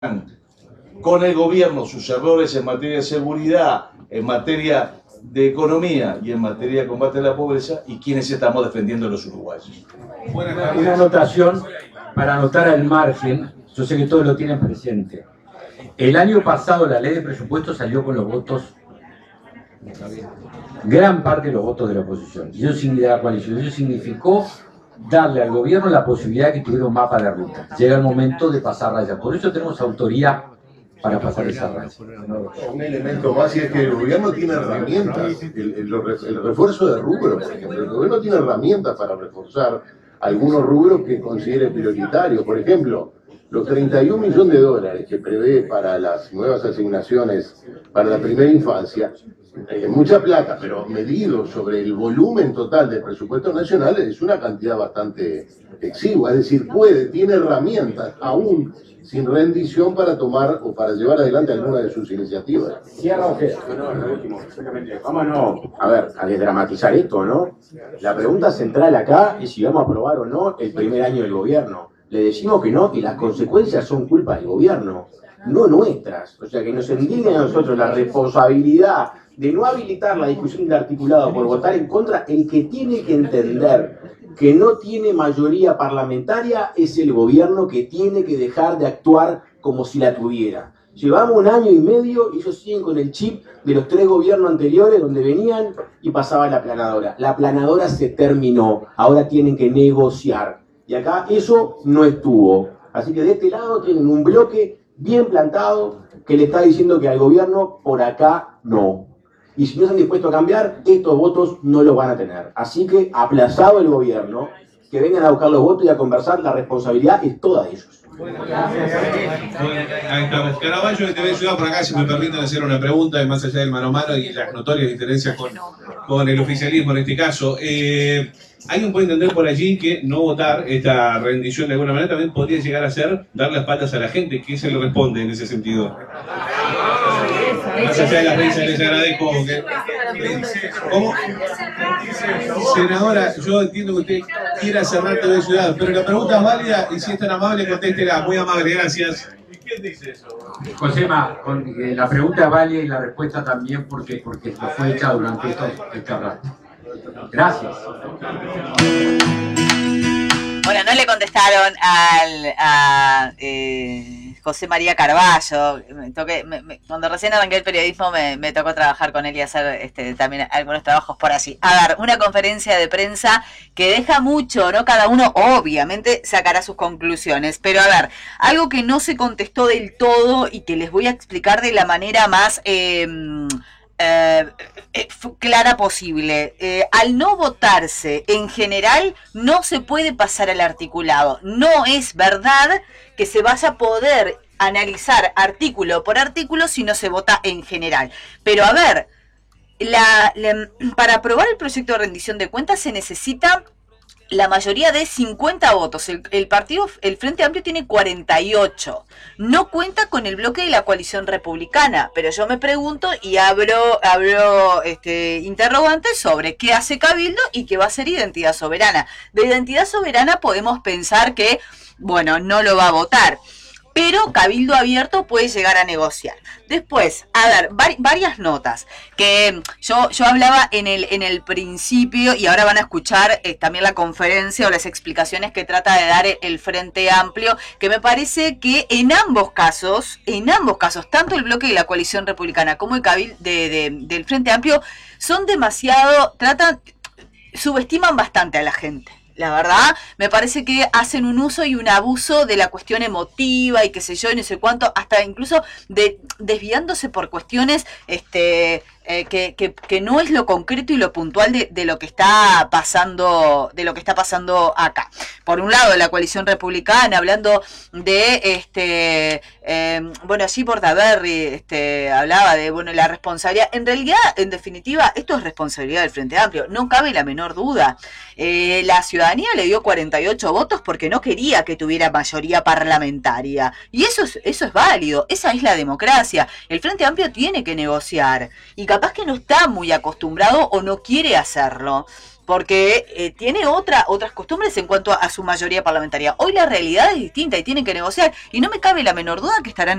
con el gobierno sus errores en materia de seguridad, en materia de economía y en materia de combate a la pobreza, y quienes estamos defendiendo a los uruguayos. Una anotación para anotar al margen, yo sé que todos lo tienen presente. El año pasado la ley de presupuesto salió con los votos, gran parte de los votos de la oposición, y de la coalición. Eso significó darle al gobierno la posibilidad de que tuviera un mapa de ruta. Llega el momento de pasar raya. Por eso tenemos autoría para pasar esa raya. Un elemento más, y es que el gobierno tiene herramientas, el refuerzo de rubro, por ejemplo. El gobierno tiene herramientas para reforzar algunos rubros que considere prioritarios. Por ejemplo, los 31 millones de dólares que prevé para las nuevas asignaciones para la primera infancia, mucha plata, pero medido sobre el volumen total del presupuesto nacional es una cantidad bastante exigua. Es decir, tiene herramientas aún sin rendición para tomar o para llevar adelante alguna de sus iniciativas. Vámonos, a ver, a desdramatizar esto, ¿no? La pregunta central acá es si vamos a aprobar o no el primer año del gobierno. Le decimos que no, y las consecuencias son culpa del gobierno, no nuestras. O sea, que nos indigna a nosotros la responsabilidad de no habilitar la discusión del articulado por votar en contra. El que tiene que entender que no tiene mayoría parlamentaria es el gobierno, que tiene que dejar de actuar como si la tuviera. Llevamos 1 año y medio y ellos siguen con el chip de los 3 gobiernos anteriores, donde venían y pasaba la aplanadora. La aplanadora se terminó, ahora tienen que negociar. Y acá eso no estuvo. Así que de este lado tienen un bloque bien plantado que le está diciendo que al gobierno por acá no. Y si no están dispuestos a cambiar, estos votos no los van a tener. Así que aplazado el gobierno, que vengan a buscar los votos y a conversar, la responsabilidad es toda de ellos. Ahí estamos. Caraballo de TV Ciudad por acá, si me permiten hacer una pregunta, más allá del mano a mano y las notorias diferencias con el oficialismo en este caso. Alguien puede entender por allí que no votar esta rendición de alguna manera también podría llegar a ser darle espaldas a la gente. ¿Quién se le responde en ese sentido? Más allá de las risas, les agradezco. ¿Cómo? Senadora, yo entiendo que usted quiera cerrar TV Ciudad, pero la pregunta es válida y si es tan amable, contéstela. Muy amable, gracias. ¿Y quién dice eso? Josema, la pregunta es válida y la respuesta también porque lo fue hecha durante este rato. Gracias. Bueno, no le contestaron a José María Carballo. Cuando recién arranqué el periodismo me tocó trabajar con él y hacer también algunos trabajos por allí. A ver, una conferencia de prensa que deja mucho, ¿no? Cada uno obviamente sacará sus conclusiones, pero a ver, algo que no se contestó del todo y que les voy a explicar de la manera más clara posible. Al no votarse en general no se puede pasar al articulado. No es verdad que se vaya a poder analizar artículo por artículo si no se vota en general. Pero a ver, para aprobar el proyecto de rendición de cuentas se necesita la mayoría de 50 votos. El Frente Amplio tiene 48. No cuenta con el bloque de la coalición republicana, pero yo me pregunto y abro interrogantes sobre qué hace Cabildo y qué va a ser Identidad Soberana. De Identidad Soberana podemos pensar que, bueno, no lo va a votar, pero Cabildo Abierto puede llegar a negociar. Después, a ver, varias notas que yo hablaba en el principio y ahora van a escuchar también la conferencia o las explicaciones que trata de dar el Frente Amplio, que me parece que en ambos casos, tanto el bloque de la coalición republicana como el Cabildo del Frente Amplio son subestiman bastante a la gente. La verdad, me parece que hacen un uso y un abuso de la cuestión emotiva y qué sé yo, y no sé cuánto, hasta incluso desviándose por cuestiones que no es lo concreto y lo puntual de lo que está pasando, acá. Por un lado, la coalición republicana hablando de allí Bordaberry hablaba de la responsabilidad. En realidad, en definitiva, esto es responsabilidad del Frente Amplio, no cabe la menor duda. La ciudadanía le dio 48 votos porque no quería que tuviera mayoría parlamentaria. Y eso es válido, esa es la democracia. El Frente Amplio tiene que negociar y capaz que no está muy acostumbrado o no quiere hacerlo. porque tiene otras costumbres en cuanto a su mayoría parlamentaria. Hoy la realidad es distinta y tienen que negociar, y no me cabe la menor duda que estarán